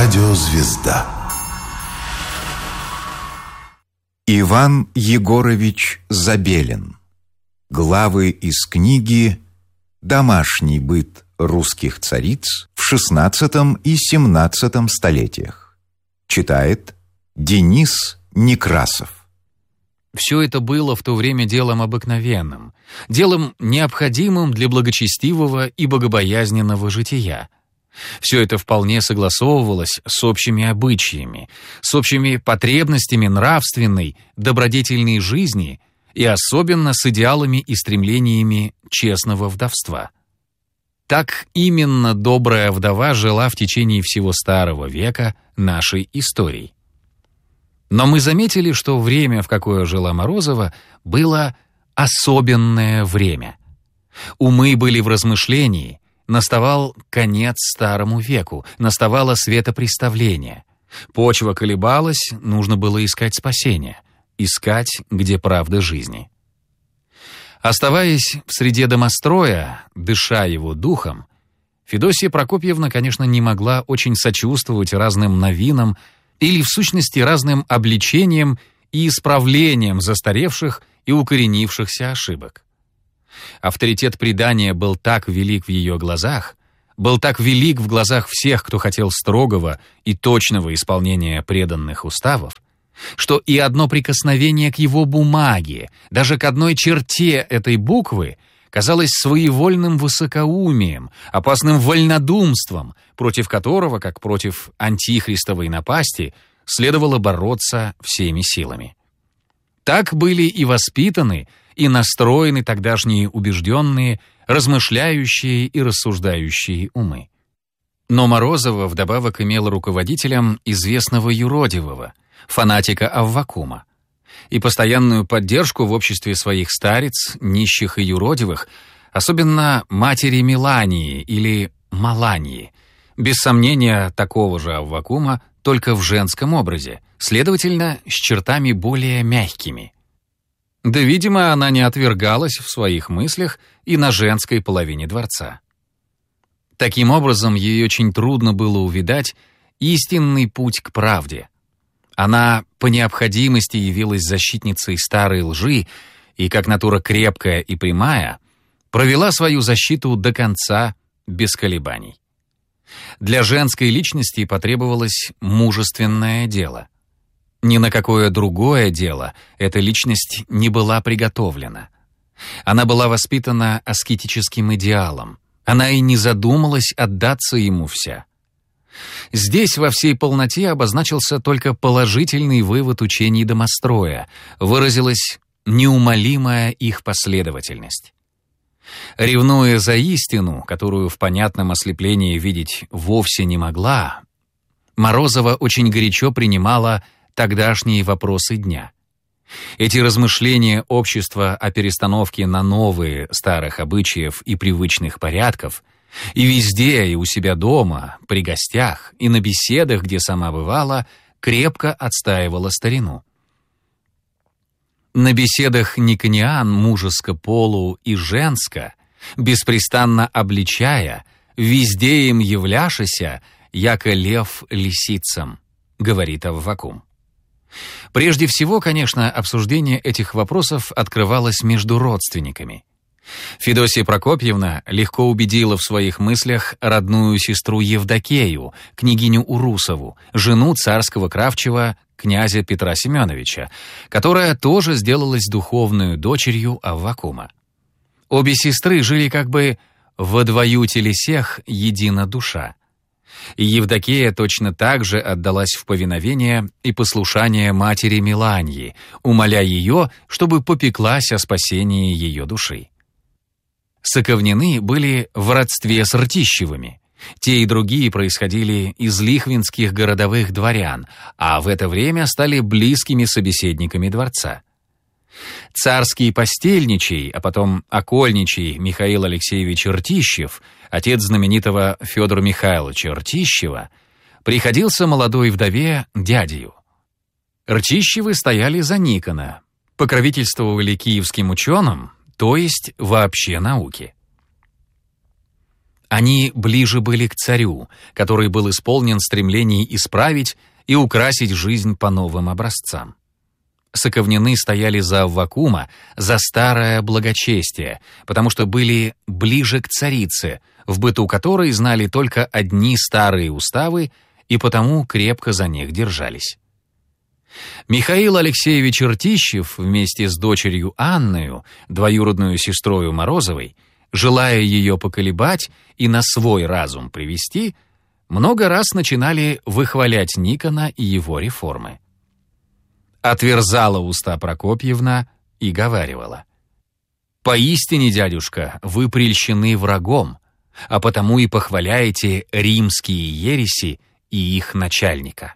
Радиозвезда. Иван Егорович Забелин. Главы из книги «Домашний быт русских цариц в XVI и XVII столетиях». Читает Денис Некрасов. Все это было в то время делом обыкновенным, делом необходимым для благочестивого и богобоязненного жития. Все это вполне согласовывалось с общими обычаями, с общими потребностями нравственной, добродетельной жизни и особенно с идеалами и стремлениями честного вдовства. Так именно добрая вдова жила в течение всего старого века нашей истории. Но мы заметили, что время, в какое жила Морозова, было особенное время. Умы были в размышлении, наставал конец старому веку, наставало светопреставление. Почва колебалась, нужно было искать спасение, искать, где правда жизни. Оставаясь в среде домостроя, дыша его духом, Федосья Прокопьевна, конечно, не могла очень сочувствовать разным новинам или, в сущности, разным обличениям и исправлениям застаревших и укоренившихся ошибок. Авторитет предания был так велик в ее глазах, был так велик в глазах всех, кто хотел строгого и точного исполнения преданных уставов, что и одно прикосновение к его бумаге, даже к одной черте этой буквы, казалось своевольным высокоумием, опасным вольнодумством, против которого, как против антихристовой напасти, следовало бороться всеми силами. Так были и воспитаны, и настроены тогдашние убежденные, размышляющие и рассуждающие умы. Но Морозова вдобавок имела руководителем известного юродивого, фанатика Аввакума, и постоянную поддержку в обществе своих старец, нищих и юродивых, особенно матери Мелании или Малании, без сомнения такого же Аввакума, только в женском образе, следовательно, с чертами более мягкими. Да, видимо, она не отвергалась в своих мыслях и на женской половине дворца. Таким образом, ей очень трудно было увидать истинный путь к правде. Она по необходимости явилась защитницей старой лжи и, как натура крепкая и прямая, провела свою защиту до конца без колебаний. Для женской личности потребовалось мужественное дело. Ни на какое другое дело эта личность не была приготовлена. Она была воспитана аскетическим идеалом. Она и не задумалась отдаться ему вся. Здесь во всей полноте обозначился только положительный вывод учений домостроя, выразилась неумолимая их последовательность. Ревнуя за истину, которую в понятном ослеплении видеть вовсе не могла, Морозова очень горячо принимала тогдашние вопросы дня. Эти размышления общества о перестановке на новые старых обычаев и привычных порядков и везде, и у себя дома, при гостях, и на беседах, где сама бывала, крепко отстаивала старину. На беседах Никониан мужеско полу и женско, беспрестанно обличая, везде им являшися, яко лев лисицам, говорит Аввакум. Прежде всего, конечно, обсуждение этих вопросов открывалось между родственниками. Федосья Прокопьевна легко убедила в своих мыслях родную сестру Евдокею, княгиню Урусову, жену царского кравчего князя Петра Семеновича, которая тоже сделалась духовную дочерью Аввакума. Обе сестры жили как бы во двою телесех едина душа. И Евдокея точно так же отдалась в повиновение и послушание матери Мелании, умоляя ее, чтобы попеклась о спасении ее души. Соковнены были в родстве с Ртищевыми. Те и другие происходили из лихвинских городовых дворян, а в это время стали близкими собеседниками дворца. Царский постельничий, а потом окольничий Михаил Алексеевич Ртищев, отец знаменитого Федора Михайловича Ртищева, приходился молодой вдове дядею. Ртищевы стояли за Никона, покровительствовали киевским ученым, то есть вообще науке. Они ближе были к царю, который был исполнен стремлений исправить и украсить жизнь по новым образцам. Соковнины стояли за Аввакума, за старое благочестие, потому что были ближе к царице, в быту которой знали только одни старые уставы и потому крепко за них держались. Михаил Алексеевич Ртищев вместе с дочерью Анною, двоюродную сестрою Морозовой, желая ее поколебать и на свой разум привести, много раз начинали выхвалять Никона и его реформы. Отверзала уста Прокопьевна и говаривала: «Поистине, дядюшка, вы прельщены врагом, а потому и похваляете римские ереси и их начальника».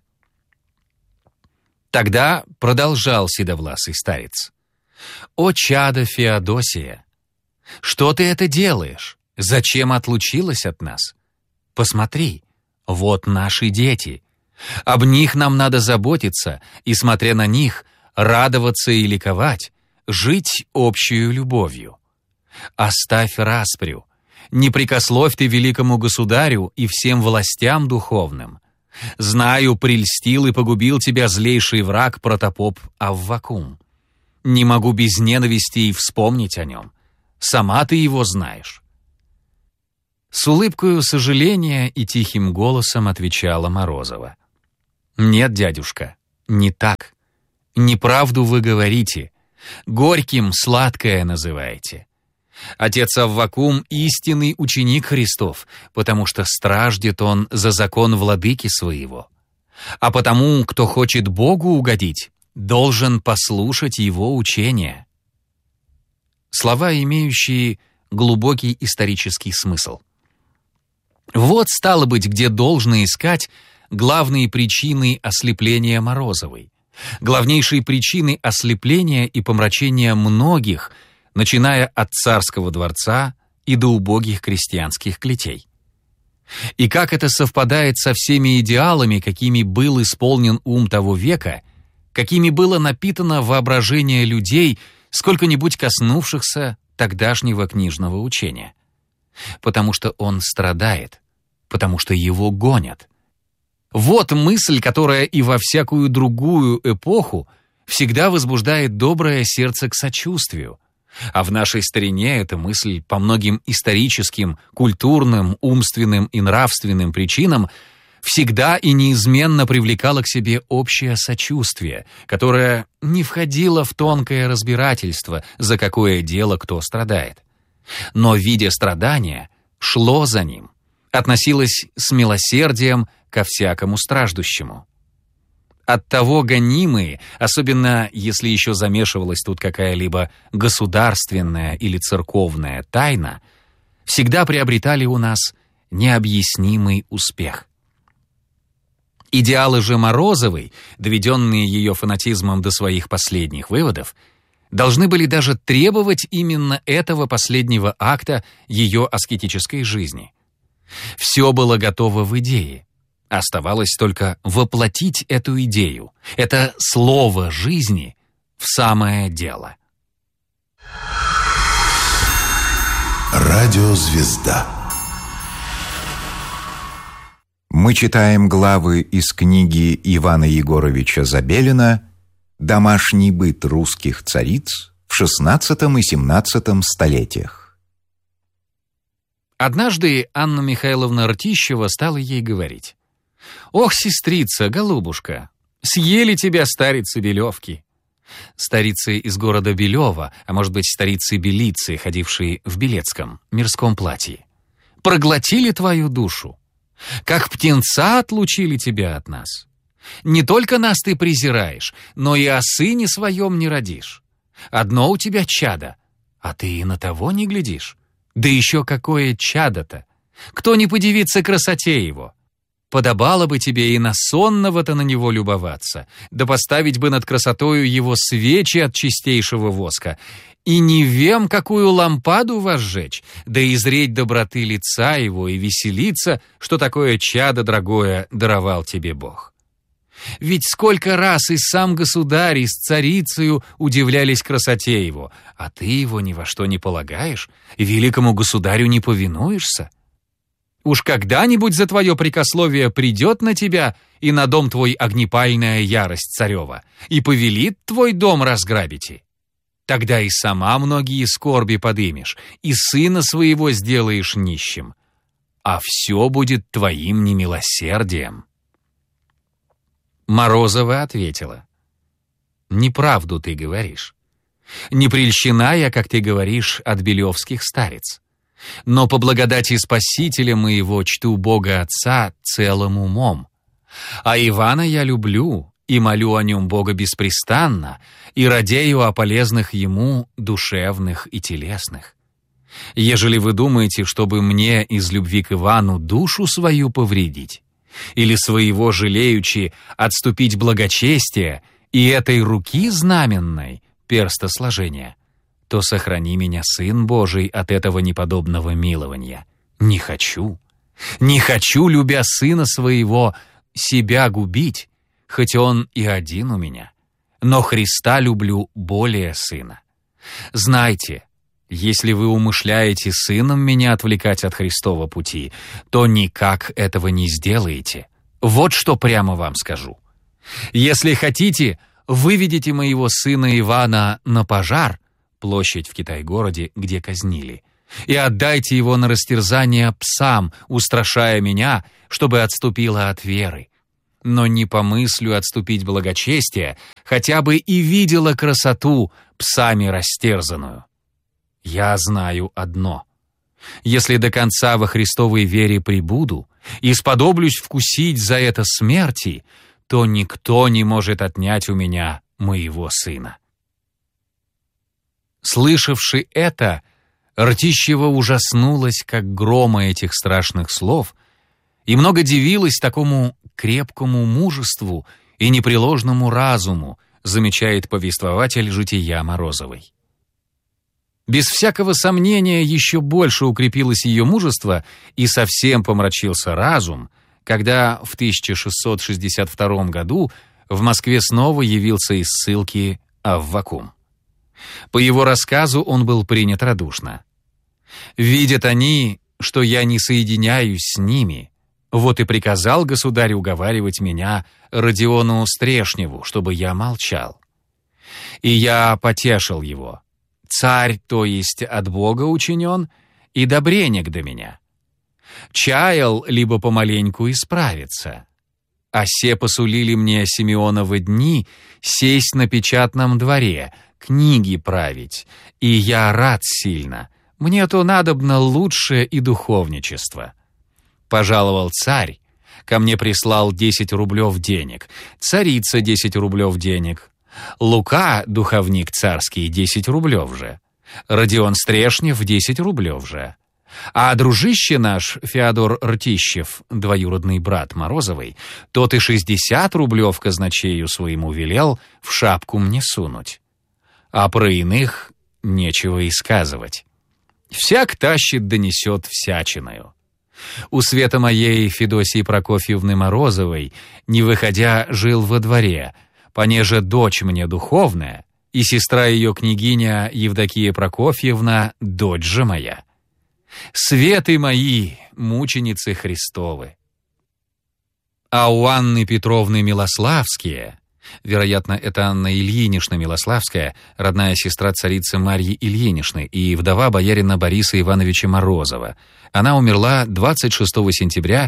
Тогда продолжал седовласый старец: «О, чадо Феодосия! Что ты это делаешь? Зачем отлучилась от нас? Посмотри, вот наши дети. Об них нам надо заботиться и, смотря на них, радоваться и ликовать, жить общую любовью. Оставь распрю, не прикословь ты великому государю и всем властям духовным. Знаю, прельстил и погубил тебя злейший враг протопоп Аввакум. Не могу без ненависти и вспомнить о нем. Сама ты его знаешь». С улыбкою сожаления и тихим голосом отвечала Морозова: «Нет, дядюшка, не так. Неправду вы говорите. Горьким сладкое называете. Отец Аввакум — истинный ученик Христов, потому что страждет он за закон владыки своего. А потому, кто хочет Богу угодить, должен послушать его учения». Слова, имеющие глубокий исторический смысл. Вот, стало быть, где должно искать главные причины ослепления Морозовой, главнейшие причины ослепления и помрачения многих, начиная от царского дворца и до убогих крестьянских клетей. И как это совпадает со всеми идеалами, какими был исполнен ум того века, какими было напитано воображение людей, сколько-нибудь коснувшихся тогдашнего книжного учения. Потому что он страдает, потому что его гонят. Вот мысль, которая и во всякую другую эпоху всегда возбуждает доброе сердце к сочувствию. А в нашей старине эта мысль по многим историческим, культурным, умственным и нравственным причинам всегда и неизменно привлекала к себе общее сочувствие, которое не входило в тонкое разбирательство, за какое дело кто страдает. Но, видя страдания, шло за ним, относилось с милосердием ко всякому страждущему. Оттого гонимые, особенно если еще замешивалась тут какая-либо государственная или церковная тайна, всегда приобретали у нас необъяснимый успех. Идеалы же Морозовой, доведенные ее фанатизмом до своих последних выводов, должны были даже требовать именно этого последнего акта ее аскетической жизни. Все было готово в идее. Оставалось только воплотить эту идею, это слово жизни, в самое дело. Радиозвезда. Мы читаем главы из книги Ивана Егоровича Забелина «Домашний быт русских цариц в XVI и XVII столетиях». Однажды Анна Михайловна Ртищева стала ей говорить: «Ох, сестрица, голубушка, съели тебя старицы Белевки». Старицы из города Белева, а может быть старицы Белицы, ходившие в Белецком, мирском платье. «Проглотили твою душу. Как птенца отлучили тебя от нас. Не только нас ты презираешь, но и о сыне своем не родишь. Одно у тебя чадо, а ты и на того не глядишь. Да еще какое чадо-то! Кто не подивится красоте его? Подобало бы тебе и на сонного-то на него любоваться, да поставить бы над красотою его свечи от чистейшего воска, и не вем какую лампаду возжечь, да и зреть доброты лица его и веселиться, что такое чадо дорогое даровал тебе Бог. Ведь сколько раз и сам государь, и с царицею удивлялись красоте его, а ты его ни во что не полагаешь и великому государю не повинуешься. Уж когда-нибудь за твое прикословие придет на тебя и на дом твой огнепальная ярость царева, и повелит твой дом разграбите. Тогда и сама многие скорби подымешь, и сына своего сделаешь нищим, а все будет твоим немилосердием». Морозова ответила: «Неправду ты говоришь. Не прельщена я, как ты говоришь, от белевских старец. Но по благодати Спасителя моего чту Бога Отца целым умом. А Ивана я люблю и молю о нем Бога беспрестанно, и радею о полезных ему душевных и телесных. Ежели вы думаете, чтобы мне из любви к Ивану душу свою повредить, или своего жалеючи отступить благочестие и этой руки знаменной перстосложения, то сохрани меня, Сын Божий, от этого неподобного милования. Не хочу, любя Сына Своего, себя губить, хоть Он и один у меня, но Христа люблю более Сына. Знайте, если вы умышляете Сыном меня отвлекать от Христова пути, то никак этого не сделаете. Вот что прямо вам скажу. Если хотите, выведите моего сына Ивана на пожар, площадь в Китай-городе, где казнили, и отдайте его на растерзание псам, устрашая меня, чтобы отступила от веры. Но не помыслю отступить благочестие, хотя бы и видела красоту псами растерзанную. Я знаю одно: если до конца во Христовой вере пребуду и сподоблюсь вкусить за это смерти, то никто не может отнять у меня моего сына». Слышавши это, Ртищева ужаснулась, как грома этих страшных слов, и много дивилась такому крепкому мужеству и непреложному разуму, замечает повествователь жития Морозовой. Без всякого сомнения, еще больше укрепилось ее мужество и совсем помрачился разум, когда в 1662 году в Москве снова явился из ссылки Аввакум. По его рассказу он был принят радушно. «Видят они, что я не соединяюсь с ними, вот и приказал государь уговаривать меня Родиону Стрешневу, чтобы я молчал. И я потешил его. Царь, то есть от Бога учинен, и добренек до меня. Чаял либо помаленьку исправиться. А се посулили мне Симеоновы дни сесть на печатном дворе, книги править, и я рад сильно. Мне то надобно лучшее и духовничество. Пожаловал царь, ко мне прислал 10 рублев денег, царица 10 рублев денег, Лука, духовник царский, 10 рублев же, Родион Стрешнев 10 рублев же. А дружище наш, Феодор Ртищев, двоюродный брат Морозовой, тот и 60 рублев казначею своему велел в шапку мне сунуть. А про иных нечего и сказывать. Всяк тащит да несет всячиною. У света моей Федосии Прокофьевны Морозовой, не выходя, жил во дворе, понеже дочь мне духовная, и сестра ее княгиня Евдокия Прокофьевна, дочь же моя. Светы мои, мученицы Христовы. А у Анны Петровны Милославские, вероятно, это Анна Ильинична Милославская, родная сестра царицы Марьи Ильиничны и вдова боярина Бориса Ивановича Морозова. Она умерла 26 сентября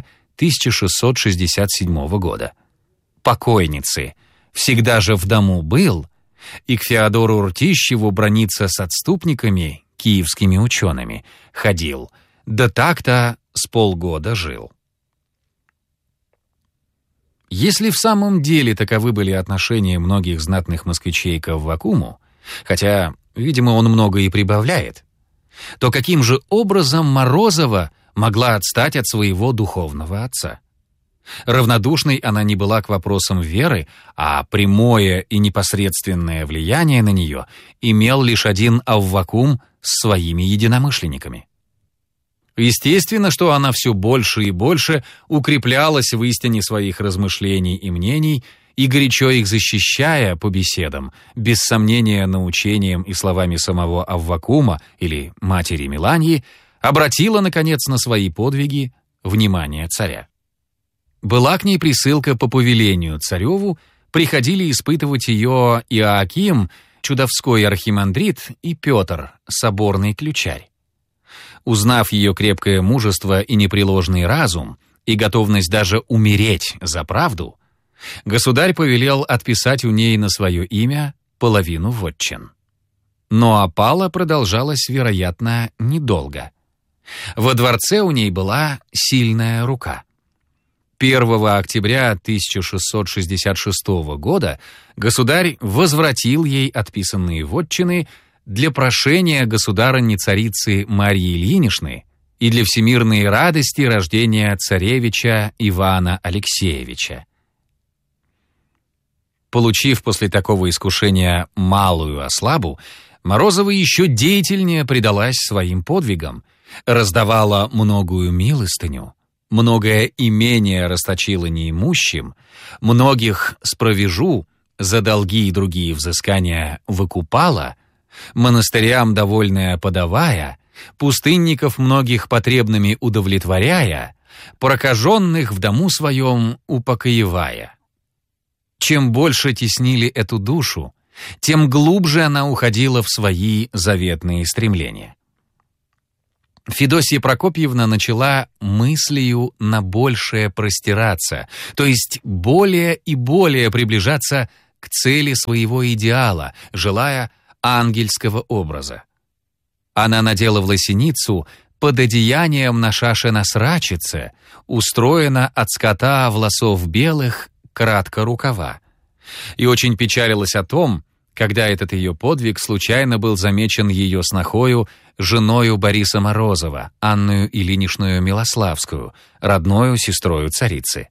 1667 года. Покойницы всегда же в дому был, и к Феодору Ртищеву браниться с отступниками, киевскими учеными, ходил, да так-то с полгода жил. Если в самом деле таковы были отношения многих знатных москвичей к Аввакуму, хотя, видимо, он много и прибавляет, то каким же образом Морозова могла отстать от своего духовного отца? Равнодушной она не была к вопросам веры, а прямое и непосредственное влияние на нее имел лишь один Аввакум с своими единомышленниками. Естественно, что она все больше и больше укреплялась в истине своих размышлений и мнений, и горячо их защищая по беседам, без сомнения научением и словами самого Аввакума или матери Миланьи, обратила, наконец, на свои подвиги внимание царя. Была к ней присылка по повелению цареву, приходили испытывать ее Иоаким, чудовской архимандрит, и Петр, соборный ключарь. Узнав ее крепкое мужество и непреложный разум, и готовность даже умереть за правду, государь повелел отписать у ней на свое имя половину вотчин. Но опала продолжалась, вероятно, недолго. Во дворце у ней была сильная рука. 1 октября 1666 года государь возвратил ей отписанные вотчины для прошения государыни-царицы Марьи Ильиничны и для всемирной радости рождения царевича Ивана Алексеевича. Получив после такого искушения малую ослабу, Морозова еще деятельнее предалась своим подвигам, раздавала многую милостыню, многое имение расточила неимущим, многих спровежу, за долги и другие взыскания выкупала, монастырям довольное подавая, пустынников многих потребными удовлетворяя, прокаженных в дому своем упокоевая. Чем больше теснили эту душу, тем глубже она уходила в свои заветные стремления. Федосья Прокопьевна начала мыслью на большее простираться, то есть более и более приближаться к цели своего идеала, желая ангельского образа. Она надела в лосиницу под одеянием на шаше-насрачице, устроена от скота волосов белых кратко рукава, и очень печалилась о том, когда этот ее подвиг случайно был замечен ее снохою, женою Бориса Морозова, Анною Ильиничную Милославскую, родною сестрою царицы.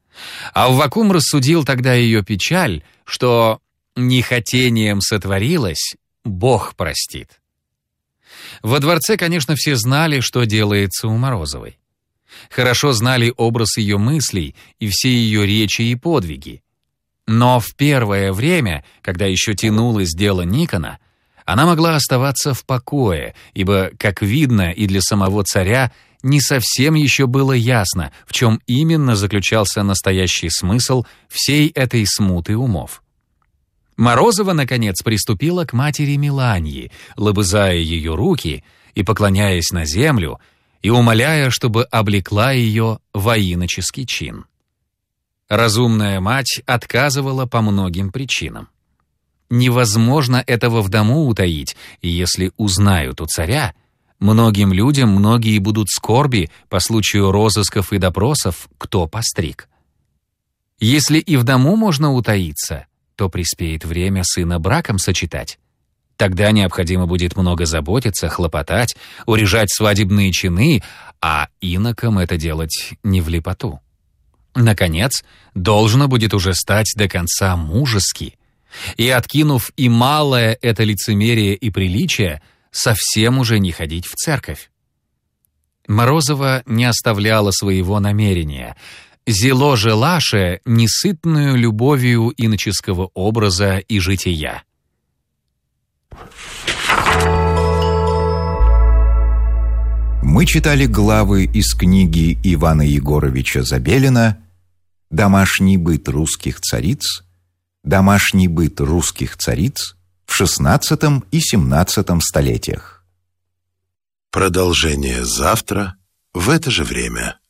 Аввакум рассудил тогда ее печаль, что нехотением сотворилось, Бог простит. Во дворце, конечно, все знали, что делается у Морозовой. Хорошо знали образ ее мыслей и все ее речи и подвиги. Но в первое время, когда еще тянулось дело Никона, она могла оставаться в покое, ибо, как видно, и для самого царя не совсем еще было ясно, в чем именно заключался настоящий смысл всей этой смуты умов. Морозова, наконец, приступила к матери Миланьи, лобызая ее руки и поклоняясь на землю, и умоляя, чтобы облекла ее во иноческий чин. Разумная мать отказывала по многим причинам. Невозможно этого в дому утаить, и если узнают у царя, многим людям многие будут скорби по случаю розысков и допросов, кто постриг. Если и в дому можно утаиться, то приспеет время сына браком сочетать. Тогда необходимо будет много заботиться, хлопотать, урежать свадебные чины, а инокам это делать не в лепоту. Наконец, должно будет уже стать до конца мужески, и, откинув и малое это лицемерие и приличие, совсем уже не ходить в церковь. Морозова не оставляла своего намерения, зело желаше несытную любовью иноческого образа и жития. Мы читали главы из книги Ивана Егоровича Забелина «Домашний быт русских цариц», «Домашний быт русских цариц» в XVI и XVII столетиях. Продолжение завтра в это же время.